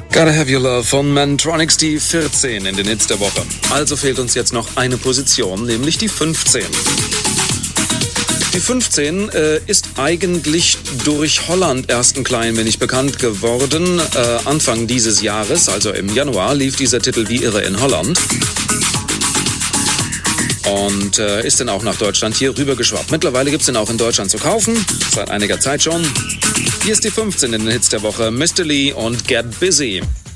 Gotta Have Your Love von Mantronix, die 14 in den Hits der Woche. Also fehlt uns jetzt noch eine Position, nämlich die 15. Die 15 ist eigentlich durch Holland erst ein klein wenig bekannt geworden. Anfang dieses Jahres, also im Januar, lief dieser Titel wie irre in Holland. Und ist dann auch nach Deutschland hier rübergeschwappt. Mittlerweile gibt es den auch in Deutschland zu kaufen, seit einiger Zeit schon. Hier ist die 15 in den Hits der Woche, Mr. Lee und Get Busy.